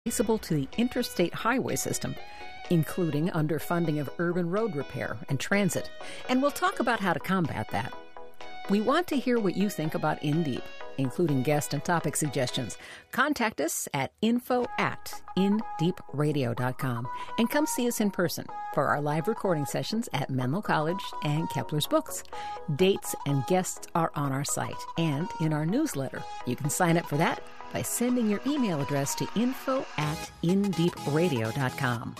traceable to the interstate highway system, including underfunding of urban road repair and transit. And we'll talk about how to combat that. We want to hear what you think about In Deep, including guest and topic suggestions. Contact us at info@indeepradio.com and come see us in person for our live recording sessions at Menlo College and Kepler's Books. Dates and guests are on our site and in our newsletter. You can sign up for that by sending your email address to info@indeepradio.com.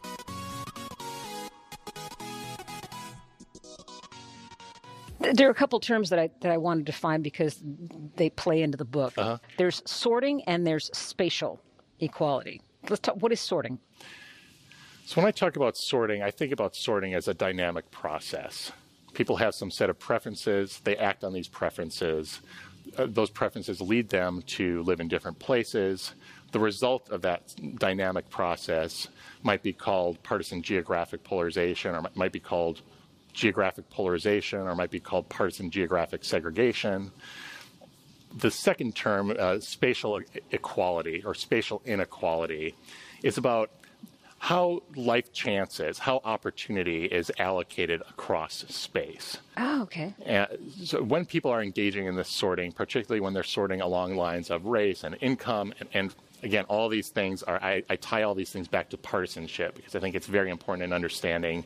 There are a couple terms that I wanted to find because they play into the book. There's sorting and there's spatial equality. Let's talk. What is sorting? So when I talk about sorting, I think about sorting as a dynamic process. People have some set of preferences. They act on these preferences. Those preferences lead them to live in different places. The result of that dynamic process might be called partisan geographic polarization, or might be called geographic polarization, or might be called partisan geographic segregation. The second term, spatial equality or spatial inequality, is about how life chances, how opportunity is allocated across space. Oh, okay. So when people are engaging in this sorting, particularly when they're sorting along lines of race and income, and again, all these things are, I tie all these things back to partisanship because I think it's very important in understanding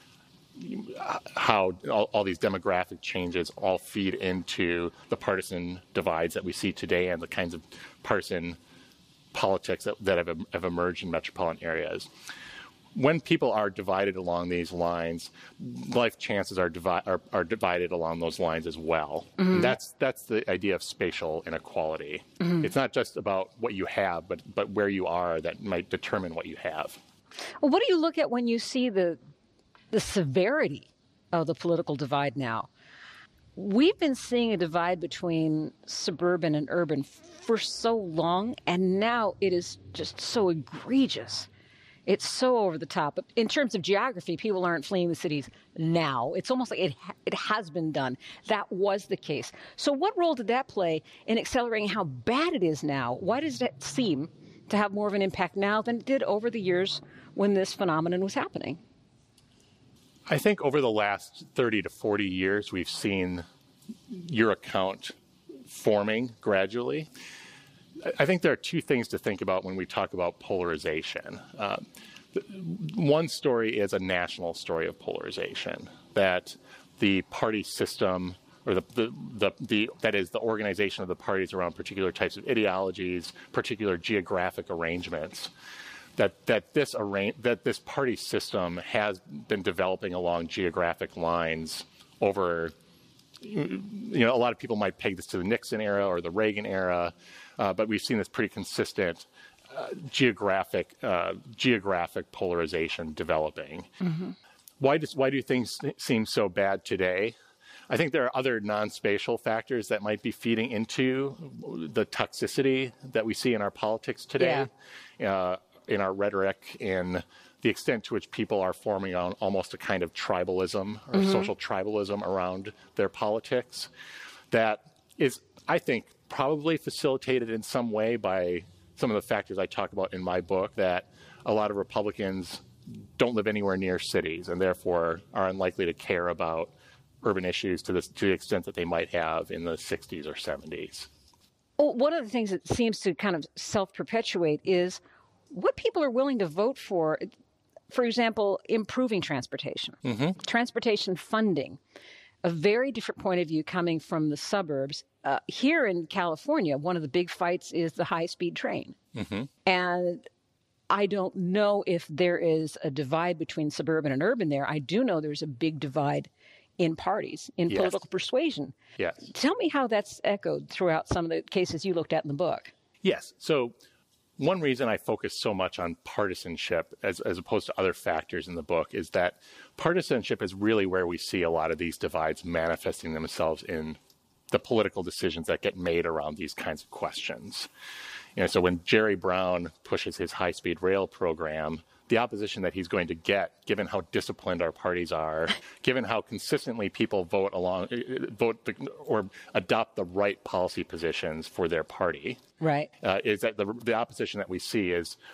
how all these demographic changes all feed into the partisan divides that we see today and the kinds of partisan politics that have emerged in metropolitan areas. When people are divided along these lines, life chances are divided along those lines as well. Mm-hmm. And that's the idea of spatial inequality. Mm-hmm. It's not just about what you have, but where you are that might determine what you have. Well, what do you look at when you see the severity of the political divide now? We've been seeing a divide between suburban and urban for so long, and now it is just so egregious. It's so over the top. In terms of geography, people aren't fleeing the cities now. It's almost like it has been done. That was the case. So what role did that play in accelerating how bad it is now? Why does that seem to have more of an impact now than it did over the years when this phenomenon was happening? I think over the last 30 to 40 years, we've seen your account forming gradually. I think there are two things to think about when we talk about polarization. One story is a national story of polarization, that the party system, or that is the organization of the parties around particular types of ideologies, particular geographic arrangements, that this party system has been developing along geographic lines over, a lot of people might peg this to the Nixon era or the Reagan era, but we've seen this pretty consistent geographic polarization developing. Mm-hmm. Why do things seem so bad today? I think there are other non-spatial factors that might be feeding into the toxicity that we see in our politics today. Yeah. In our rhetoric, in the extent to which people are forming on almost a kind of tribalism or mm-hmm. social tribalism around their politics. That is, I think, probably facilitated in some way by some of the factors I talk about in my book, that a lot of Republicans don't live anywhere near cities and therefore are unlikely to care about urban issues to the extent that they might have in the 60s or 70s. Well, one of the things that seems to kind of self-perpetuate is what people are willing to vote for example, improving transportation, mm-hmm. transportation funding, a very different point of view coming from the suburbs. Here in California, one of the big fights is the high-speed train. Mm-hmm. And I don't know if there is a divide between suburban and urban there. I do know there's a big divide in parties, in yes. political persuasion. Yes. Tell me how that's echoed throughout some of the cases you looked at in the book. Yes. So one reason I focus so much on partisanship as opposed to other factors in the book is that partisanship is really where we see a lot of these divides manifesting themselves in the political decisions that get made around these kinds of questions. So when Jerry Brown pushes his high-speed rail program, the opposition that he's going to get, given how disciplined our parties are, given how consistently people vote or adopt the right policy positions for their party, right, is that the opposition that we see is